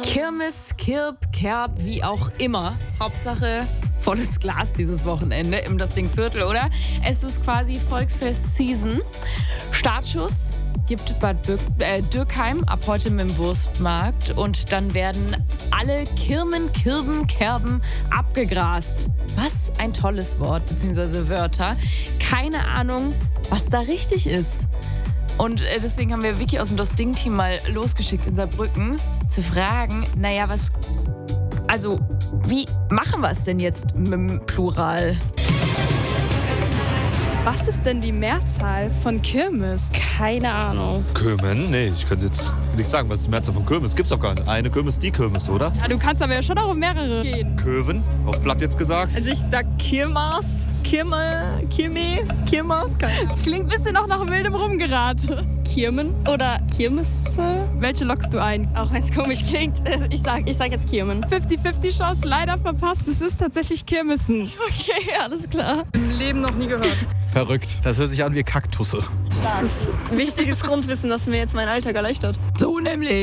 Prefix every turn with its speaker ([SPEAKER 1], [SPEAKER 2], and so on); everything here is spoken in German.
[SPEAKER 1] Kirmes, Kirb, Kerb, wie auch immer. Hauptsache volles Glas dieses Wochenende im Das Ding Viertel, oder? Es ist quasi Volksfest-Season. Startschuss gibt Bad Dürkheim ab heute mit dem Wurstmarkt und dann werden alle Kirmen, Kirben, Kerben abgegrast. Was ein tolles Wort, beziehungsweise Wörter. Keine Ahnung, was da richtig ist. Und deswegen haben wir Vicky aus dem Das Ding-Team mal losgeschickt in Saarbrücken zu fragen, wie machen wir es denn jetzt mit dem Plural?
[SPEAKER 2] Was ist denn die Mehrzahl von Kirmes?
[SPEAKER 3] Keine Ahnung.
[SPEAKER 4] Kirmen? Nee, ich könnte jetzt nicht sagen, was ist die Mehrzahl von Kirmes? Gibt's doch gar nicht. Eine Kirmes, die Kirmes, oder?
[SPEAKER 2] Ja, du kannst aber ja schon auch um mehrere gehen.
[SPEAKER 4] Köven, auf Blatt jetzt gesagt.
[SPEAKER 2] Also ich sag Kirmas, Kirme. Klingt ein bisschen auch nach wildem Rumgerate.
[SPEAKER 3] Kirmen oder Kirmesse?
[SPEAKER 2] Welche lockst du ein?
[SPEAKER 3] Auch wenn es komisch klingt. Ich sag jetzt Kirmen.
[SPEAKER 2] 50-50 Chance, leider verpasst. Es ist tatsächlich Kirmessen.
[SPEAKER 3] Okay, alles klar.
[SPEAKER 2] Im Leben noch nie gehört.
[SPEAKER 5] Verrückt. Das hört sich an wie Kaktusse.
[SPEAKER 2] Das ist wichtiges Grundwissen, das mir jetzt mein Alltag erleichtert.
[SPEAKER 1] So nämlich.